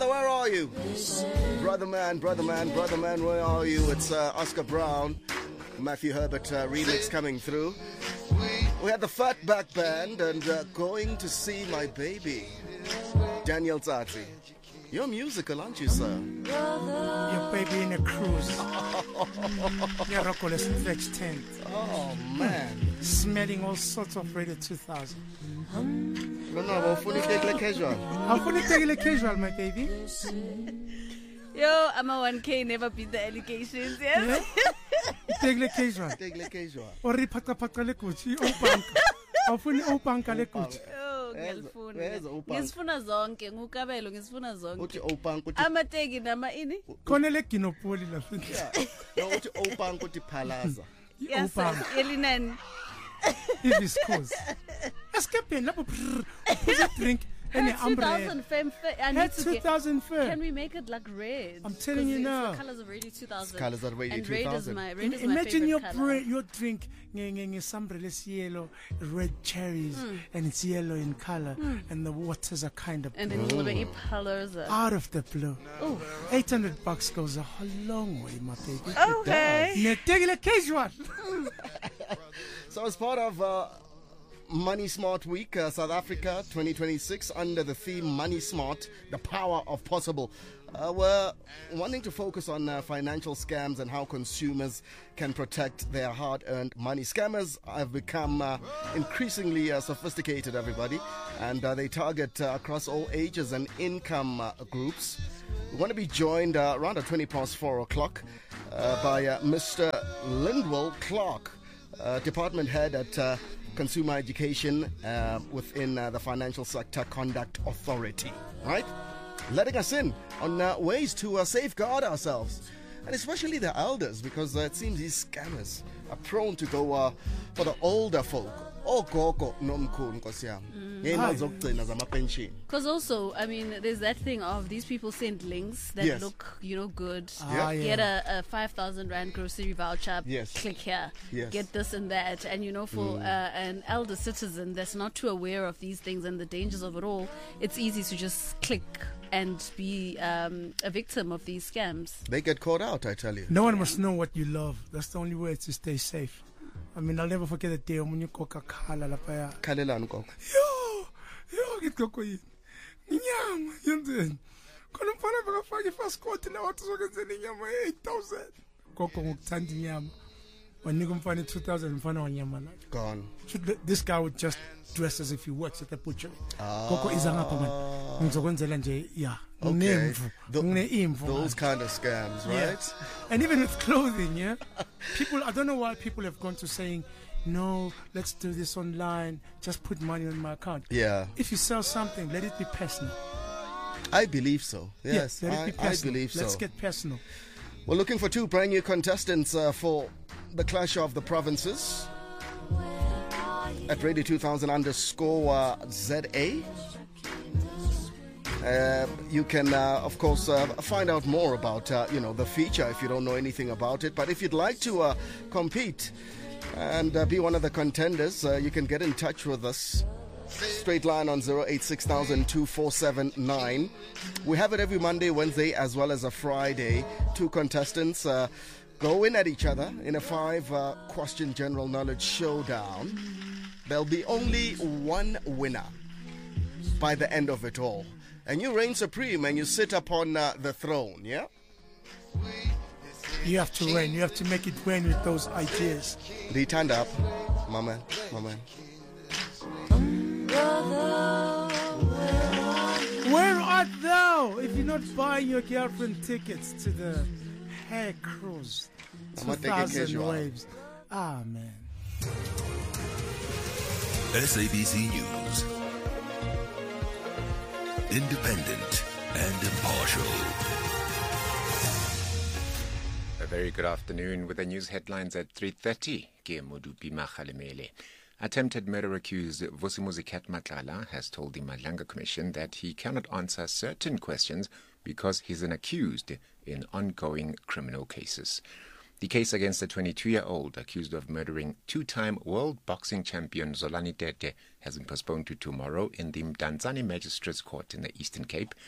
brother, where are you? Brother man, where are you? It's Oscar Brown, Matthew Herbert remix coming through. We had the Fatback Band and Going to See My Baby. Daniel Tsatsi. You're musical, aren't you, sir? Your baby in a cruise. Your rockle stretch tent. Oh, man. Smelling all sorts of Radio 2000. No, I'm fully casual. I'm fully casual, my baby. Yo, I'm a 1K, never beat the allegations, yes? Casual. Or ripata le kuchi, opanka. Awufuni opanka le kuchi. Ngisifuna zonke ngukabelo ngisifuna zonke uthi opanka amateki nama ini khona le ginopoli la no uthi opanka uthi phalaza yes elinani viscose escaping lapho put a drink and an umbrella 2000 femme I need to 2000 femme. Can we make it like red? I'm telling you now. The colors of Radio 2000. Colors of Radio 2000. Imagine your drink umbrella is yellow, red cherries, and it's yellow in color, and the waters are kind of blue. And then you will colors out of the blue. Oh, $800 goes a long way, my baby. Okay. Casual. So as part of Money Smart Week, South Africa 2026, under the theme Money Smart, the power of possible. We're wanting to focus on financial scams and how consumers can protect their hard-earned money. Scammers have become increasingly sophisticated, everybody, and they target across all ages and income groups. We want to be joined around at 4:20 by Mr. Lindwell Clark, Department Head at Consumer Education within the Financial Sector Conduct Authority, right? Letting us in on ways to safeguard ourselves, and especially the elders, because it seems these scammers are prone to go for the older folk. Because also, I mean, there's that thing of these people send links that look, good. Get a 5,000 Rand grocery voucher. Click here. Get this and that. And, for an elder citizen that's not too aware of these things and the dangers of it all, it's easy to just click and be a victim of these scams. They get caught out, I tell you. No one must know what you love. That's the only way to stay safe. I mean, I'll never forget the day when you cook a khala lapaya. Kalelani koko. Yo, get koko yin. Nyama, yenzeni. Kono mfana bakafaka first court na watu zokenzeni nyama 8,000. Koko ngokuthanda inyama. Wanika mfana 2,000 mfana wanyama na. Gone. This guy would just dress as if he works at the butchery. Koko izangapha man. Ngizokwenzela nje okay. Those kind of scams, right? Yes. And even with clothing, people, I don't know why people have gone to saying, no, let's do this online, just put money on my account. Yeah. If you sell something, let it be personal. I believe so. Yes, let it be personal. I believe so. Let's get personal. We're looking for 2 brand new contestants for the Clash of the Provinces at Radio 2000 _ZA. You can, of course, find out more about, the feature if you don't know anything about it. But if you'd like to compete and be one of the contenders, you can get in touch with us. Straight line on 086,02479. We have it every Monday, Wednesday, as well as a Friday. 2 contestants go in at each other in a 5-question general knowledge showdown. There'll be only one winner by the end of it all. And you reign supreme and you sit upon the throne, yeah? You have to reign. You have to make it rain with those ideas. Stand up, my man. Where art thou if you're not buying your girlfriend tickets to the hair cruise? 2,000 waves. Ah, man. SABC News. Independent and impartial. A very good afternoon with the news headlines at 3:30. Attempted murder accused Vusimuzi Matlala has told the Madlanga Commission that he cannot answer certain questions because he's an accused in ongoing criminal cases. The case against the 22-year-old accused of murdering 2-time world boxing champion Zolani Tete has been postponed to tomorrow in the Mdantsane Magistrates Court in the Eastern Cape.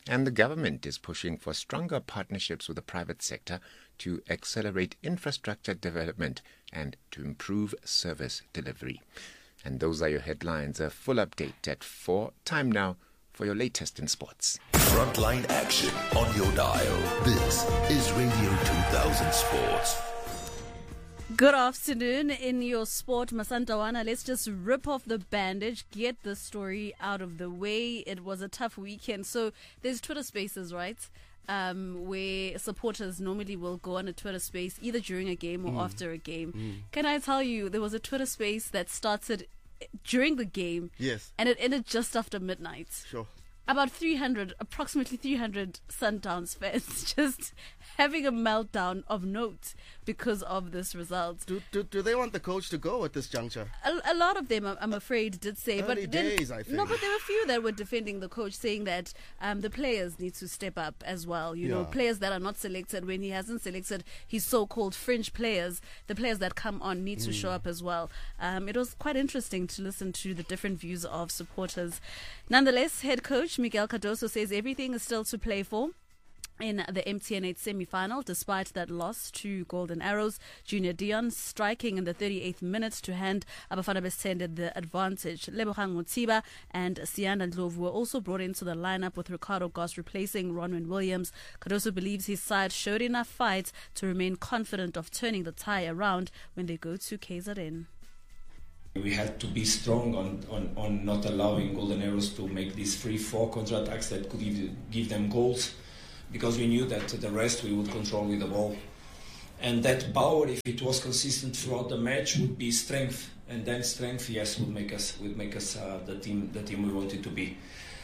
And the government is pushing for stronger partnerships with the private sector to accelerate infrastructure development and to improve service delivery. And those are your headlines. A full update at 4. Time now for your latest in sports. Frontline action on your dial. This is Radio 2000 Sports. Good afternoon. In your sport, Masantawana, let's just rip off the bandage, get the story out of the way. It was a tough weekend. So there's Twitter Spaces, right? Where supporters normally will go on a Twitter space either during a game or after a game. Can I tell you, there was a Twitter space that started during the game. Yes. And it ended just after midnight. Sure. Approximately 300 Sundowns fans just having a meltdown of note because of this result. Do they want the coach to go at this juncture? A lot of them, I'm afraid, did say. Early days, I think. No, but there were a few that were defending the coach, saying that the players need to step up as well. You know, players that are not selected when he hasn't selected his so-called fringe players, the players that come on need to show up as well. It was quite interesting to listen to the different views of supporters. Nonetheless, head coach Miguel Cardoso says everything is still to play for in the MTN8 semi-final, despite that loss to Golden Arrows. Junior Dion striking in the 38th minute to hand Abafana Besende the advantage. Lebogang Motsiba and Sianda Ndlovu were also brought into the lineup, with Ricardo Goss replacing Ronwen Williams. Cardoso believes his side showed enough fight to remain confident of turning the tie around when they go to KZN. We had to be strong on not allowing Golden Arrows to make these 3-4 counter-attacks that could give them goals, because we knew that the rest we would control with the ball. And that power, if it was consistent throughout the match, would be strength. And then strength, yes, would make us the team we wanted to be.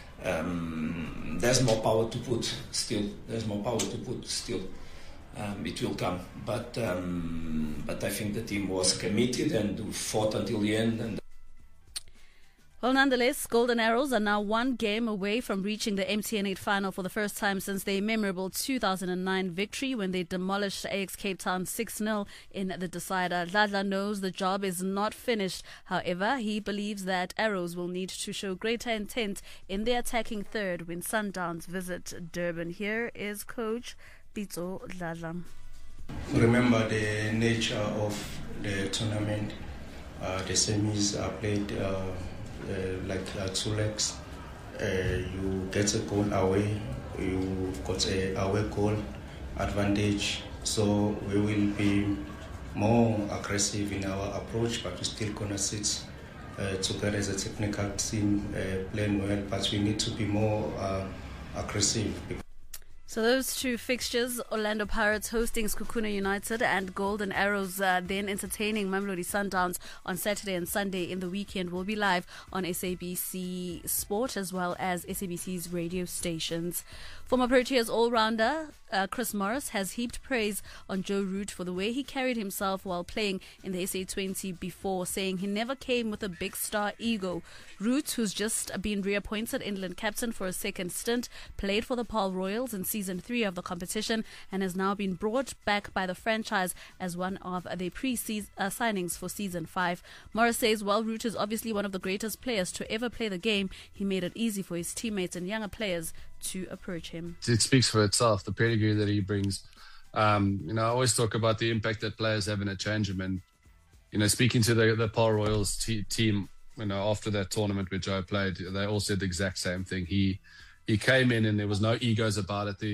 There's more power to put still. It will come, but I think the team was committed and fought until the end. Well, nonetheless, Golden Arrows are now one game away from reaching the MTN8 final for the first time since their memorable 2009 victory when they demolished AX Cape Town 6-0 in the decider. Dladla knows the job is not finished. However, he believes that Arrows will need to show greater intent in their attacking third when Sundowns visit Durban. Here is Coach Pitso Dladla. Remember the nature of the tournament. The semis are played like 2 legs. You get a goal away, you got a away goal advantage. So we will be more aggressive in our approach, but we're still gonna sit together as a technical team, playing well. But we need to be more aggressive. So those two fixtures, Orlando Pirates hosting Skukuna United and Golden Arrows then entertaining Mamelodi Sundowns on Saturday and Sunday in the weekend, will be live on SABC Sport as well as SABC's radio stations. Former Proteas all-rounder Chris Morris has heaped praise on Joe Root for the way he carried himself while playing in the SA20 before, saying he never came with a big star ego. Root, who's just been reappointed England captain for a second stint, played for the Paarl Royals in Season 3 of the competition and has now been brought back by the franchise as one of their signings for Season 5. Morris says while Root is obviously one of the greatest players to ever play the game, he made it easy for his teammates and younger players to approach him. It speaks for itself, the pedigree that he brings. I always talk about the impact that players have in a change room. And, speaking to the Paarl Royals team, after that tournament which I played, they all said the exact same thing. He came in and there was no egos about it.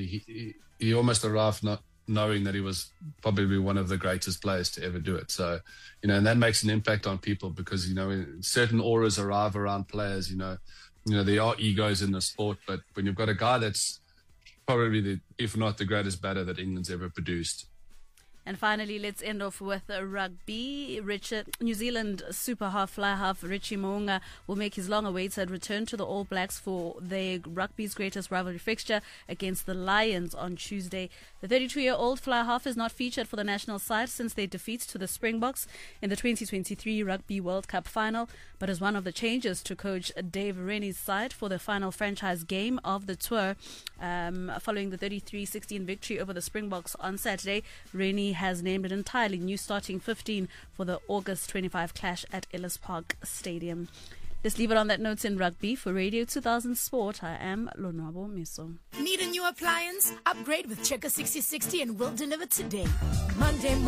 He almost arrived not knowing that he was probably one of the greatest players to ever do it. So, and that makes an impact on people because, certain auras arrive around players, there are egos in the sport, but when you've got a guy that's probably if not the greatest batter that England's ever produced. And finally, let's end off with rugby. New Zealand super fly half Richie Mo'unga will make his long-awaited return to the All Blacks for their rugby's greatest rivalry fixture against the Lions on Tuesday. The 32-year-old fly half is not featured for the national side since their defeat to the Springboks in the 2023 Rugby World Cup final, but is one of the changes to coach Dave Rennie's side for the final franchise game of the tour. Following the 33-16 victory over the Springboks on Saturday, Rennie has named an entirely new starting 15 for the August 25 clash at Ellis Park Stadium. Let's leave it on that note in rugby. For Radio 2000 Sport, I am Lonwabo Miso. Need a new appliance? Upgrade with Checker 6060 and we'll deliver today. Monday